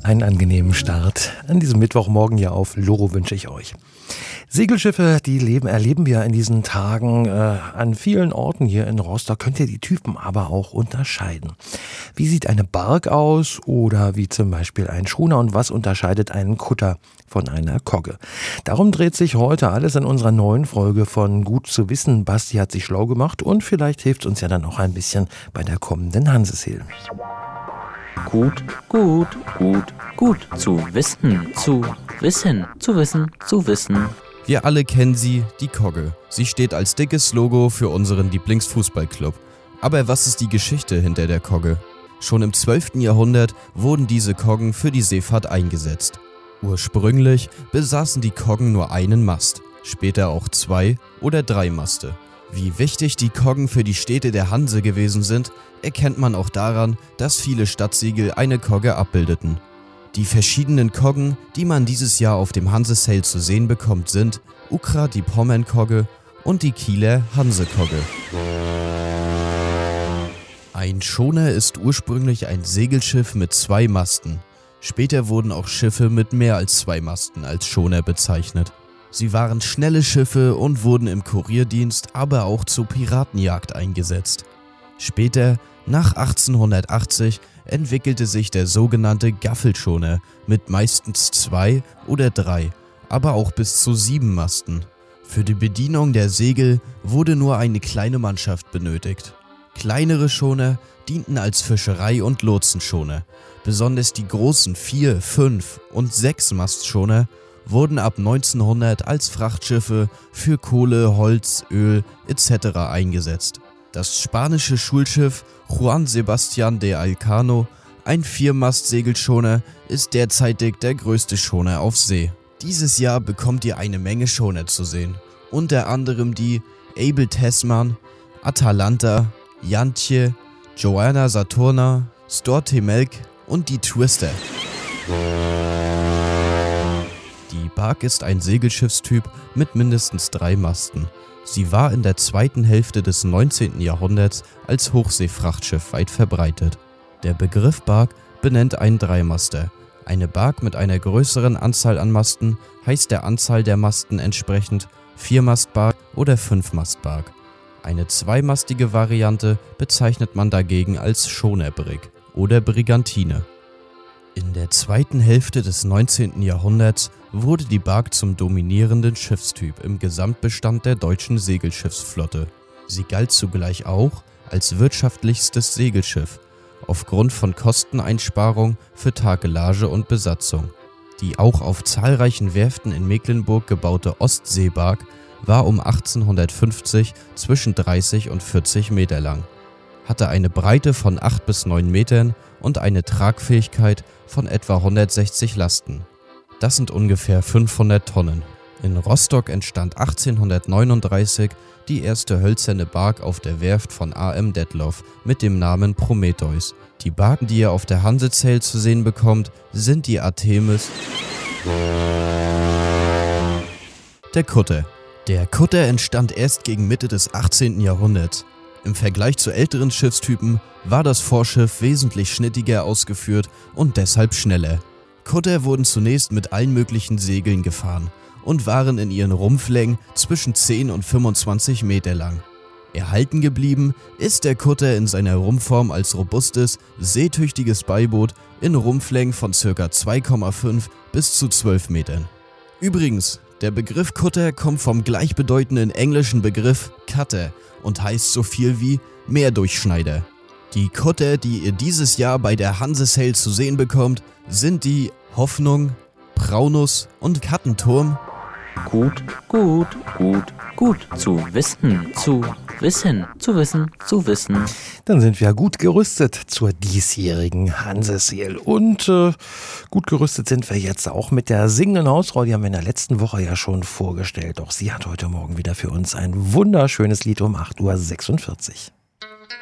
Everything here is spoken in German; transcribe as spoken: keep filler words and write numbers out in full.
Einen angenehmen Start an diesem Mittwochmorgen hier auf Loro wünsche ich euch. Segelschiffe, die leben, erleben wir in diesen Tagen äh, an vielen Orten hier in Rostock. Könnt ihr die Typen aber auch unterscheiden. Wie sieht eine Bark aus oder wie zum Beispiel ein Schooner und was unterscheidet einen Kutter von einer Kogge? Darum dreht sich heute alles in unserer neuen Folge von Gut zu wissen. Basti hat sich schlau gemacht und vielleicht hilft uns ja dann auch ein bisschen bei der kommenden Hansesail. Gut, gut, gut, gut zu wissen, zu wissen, zu wissen, zu wissen. Wir alle kennen sie, die Kogge. Sie steht als dickes Logo für unseren Lieblingsfußballclub. Aber was ist die Geschichte hinter der Kogge? Schon im zwölften Jahrhundert wurden diese Koggen für die Seefahrt eingesetzt. Ursprünglich besaßen die Koggen nur einen Mast, später auch zwei oder drei Maste. Wie wichtig die Koggen für die Städte der Hanse gewesen sind, erkennt man auch daran, dass viele Stadtsiegel eine Kogge abbildeten. Die verschiedenen Koggen, die man dieses Jahr auf dem Hansesail zu sehen bekommt, sind Ukra die Pommern-Kogge und die Kieler Hanse-Kogge. Ein Schoner ist ursprünglich ein Segelschiff mit zwei Masten. Später wurden auch Schiffe mit mehr als zwei Masten als Schoner bezeichnet. Sie waren schnelle Schiffe und wurden im Kurierdienst, aber auch zur Piratenjagd eingesetzt. Später, nach achtzehnhundertachtzig, entwickelte sich der sogenannte Gaffelschoner mit meistens zwei oder drei, aber auch bis zu sieben Masten. Für die Bedienung der Segel wurde nur eine kleine Mannschaft benötigt. Kleinere Schoner dienten als Fischerei- und Lotsenschoner. Besonders die großen vier-, fünf- und sechs Mastschoner wurden ab neunzehnhundert als Frachtschiffe für Kohle, Holz, Öl et cetera eingesetzt. Das spanische Schulschiff Juan Sebastián de Elcano, ein Viermast-Segelschoner, ist derzeitig der größte Schoner auf See. Dieses Jahr bekommt ihr eine Menge Schoner zu sehen, unter anderem die Abel Tasman, Atalanta, Jantje, Joanna Saturna, Storte Melk und die Twister. Die Bark ist ein Segelschiffstyp mit mindestens drei Masten. Sie war in der zweiten Hälfte des neunzehnten Jahrhunderts als Hochseefrachtschiff weit verbreitet. Der Begriff Bark benennt einen Dreimaster. Eine Bark mit einer größeren Anzahl an Masten heißt der Anzahl der Masten entsprechend Viermastbark oder Fünfmastbark. Eine zweimastige Variante bezeichnet man dagegen als Schonerbrig oder Brigantine. In der zweiten Hälfte des neunzehnten Jahrhunderts wurde die Bark zum dominierenden Schiffstyp im Gesamtbestand der deutschen Segelschiffsflotte. Sie galt zugleich auch als wirtschaftlichstes Segelschiff, aufgrund von Kosteneinsparung für Takelage und Besatzung. Die auch auf zahlreichen Werften in Mecklenburg gebaute Ostseebark war um achtzehnhundertfünfzig zwischen dreißig und vierzig Meter lang, hatte eine Breite von acht bis neun Metern und eine Tragfähigkeit von etwa hundertsechzig Lasten. Das sind ungefähr fünfhundert Tonnen. In Rostock entstand achtzehnhundertneununddreißig die erste hölzerne Bark auf der Werft von A M Detloff mit dem Namen Prometheus. Die Barken, die ihr auf der Hansesail zu sehen bekommt, sind die Artemis, der Kutter. Der Kutter entstand erst gegen Mitte des achtzehnten Jahrhunderts. Im Vergleich zu älteren Schiffstypen war das Vorschiff wesentlich schnittiger ausgeführt und deshalb schneller. Kutter wurden zunächst mit allen möglichen Segeln gefahren und waren in ihren Rumpflängen zwischen zehn und fünfundzwanzig Meter lang. Erhalten geblieben ist der Kutter in seiner Rumpfform als robustes, seetüchtiges Beiboot in Rumpflängen von ca. zwei Komma fünf bis zu zwölf Metern. Übrigens, der Begriff Kutter kommt vom gleichbedeutenden englischen Begriff Cutter und heißt so viel wie Meerdurchschneider. Die Kutter, die ihr dieses Jahr bei der Hansesail zu sehen bekommt, sind die Hoffnung, Braunus und Kattenturm. Gut, gut, gut, gut zu wissen, zu wissen, zu wissen, zu wissen. Dann sind wir gut gerüstet zur diesjährigen Hansesail. Und äh, gut gerüstet sind wir jetzt auch mit der singenden Hausfrau. Die haben wir in der letzten Woche ja schon vorgestellt. Doch sie hat heute Morgen wieder für uns ein wunderschönes Lied um acht Uhr sechsundvierzig.